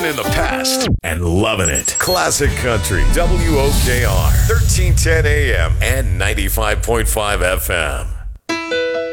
living in the past and loving it. Classic Country, WOKR, 1310 AM and 95.5 FM.